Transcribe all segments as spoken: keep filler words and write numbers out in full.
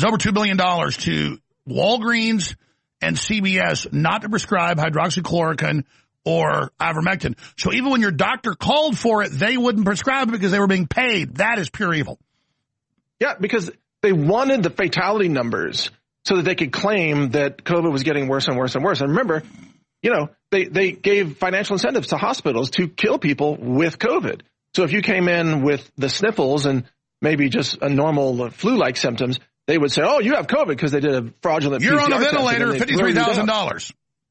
It's over two billion dollars to Walgreens and C V S not to prescribe hydroxychloroquine or ivermectin. So even when your doctor called for it, they wouldn't prescribe it because they were being paid. That is pure evil. Yeah, because they wanted the fatality numbers so that they could claim that COVID was getting worse and worse and worse. And remember, you know, they, they gave financial incentives to hospitals to kill people with COVID. So if you came in with the sniffles and maybe just a normal flu-like symptoms, they would say, oh, you have COVID because they did a fraudulent You're P C R on a test, ventilator, fifty-three thousand dollars.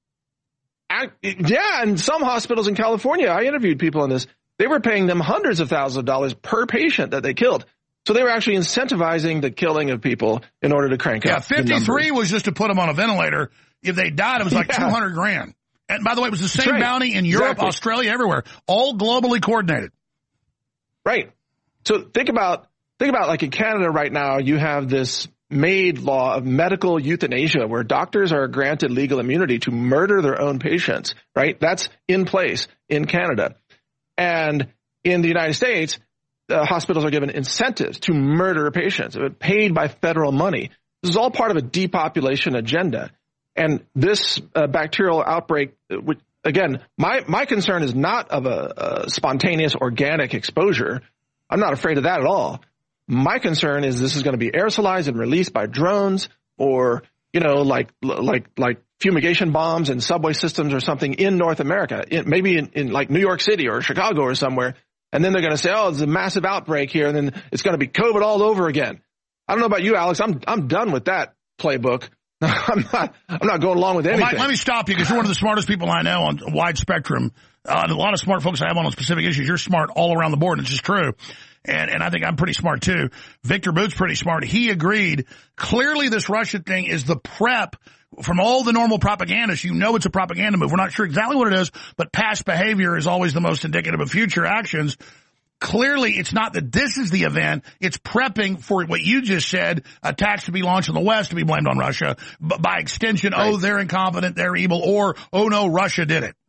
Yeah, and some hospitals in California, I interviewed people on this, they were paying them hundreds of thousands of dollars per patient that they killed. So they were actually incentivizing the killing of people in order to crank yeah, up. Yeah, fifty-three was just to put them on a ventilator. If they died, it was like yeah. two hundred grand. And by the way, it was the same right. bounty in Europe, exactly. Australia, everywhere, all globally coordinated. Right. So think about, think about like in Canada right now, you have this made law of medical euthanasia where doctors are granted legal immunity to murder their own patients, right? That's in place in Canada. And in the United States, uh, hospitals are given incentives to murder patients, paid by federal money. This is all part of a depopulation agenda. And this uh, bacterial outbreak, which, again, my, my concern is not of a, a spontaneous organic exposure. I'm not afraid of that at all. My concern is this is going to be aerosolized and released by drones or, you know, like like like fumigation bombs and subway systems or something in North America, in, maybe in, in like New York City or Chicago or somewhere. And then they're going to say, oh, there's a massive outbreak here, and then it's going to be COVID all over again. I don't know about you, Alex. I'm I'm done with that playbook. I'm not I'm not going along with anything. Well, Mike, let me stop you because you're one of the smartest people I know on a wide spectrum. Uh, a lot of smart folks I have on specific issues. You're smart all around the board, and it's just true. And, and I think I'm pretty smart, too. Victor Boot's pretty smart. He agreed. Clearly, this Russia thing is the prep from all the normal propagandists. You know it's a propaganda move. We're not sure exactly what it is, but past behavior is always the most indicative of future actions. Clearly, it's not that this is the event. It's prepping for what you just said, attacks to be launched in the West to be blamed on Russia. But by extension, right. oh, they're incompetent, they're evil, or, oh, no, Russia did it.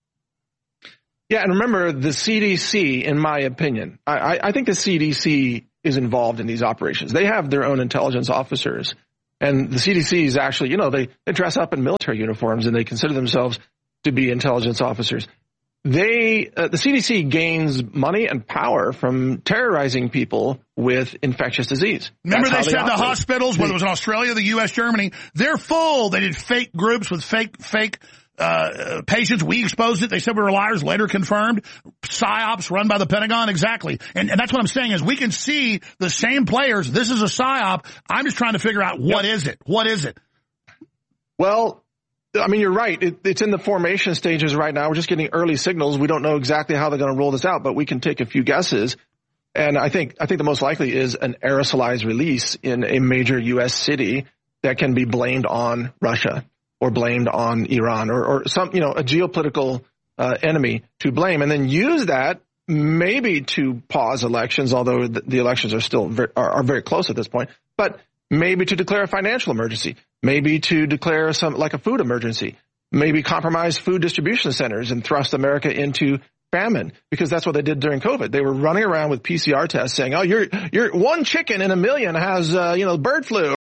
Yeah, and remember, the C D C, in my opinion, I, I think the C D C is involved in these operations. They have their own intelligence officers. And the C D C is actually, you know, they, they dress up in military uniforms and they consider themselves to be intelligence officers. They, uh, the C D C gains money and power from terrorizing people with infectious disease. Remember That's they said they the hospitals, whether it was in Australia, the U S, Germany, they're full. They did fake groups with fake, fake, uh, patients. We exposed it. They said we were liars, later confirmed. PSYOPs run by the Pentagon. Exactly. And, and that's what I'm saying is we can see the same players. This is a PSYOP. I'm just trying to figure out what yep. is it? What is it? Well, I mean, you're right. It, it's in the formation stages right now. We're just getting early signals. We don't know exactly how they're going to roll this out, but we can take a few guesses. And I think, I think the most likely is an aerosolized release in a major U S city that can be blamed on Russia or blamed on Iran or, or some, you know, a geopolitical uh, enemy to blame, and then use that maybe to pause elections, although the, the elections are still very, are, are very close at this point, but maybe to declare a financial emergency, maybe to declare some like a food emergency, maybe compromise food distribution centers and thrust America into famine, because that's what they did during COVID. They were running around with P C R tests saying, oh, you're, you're one chicken in a million has, uh, you know, bird flu.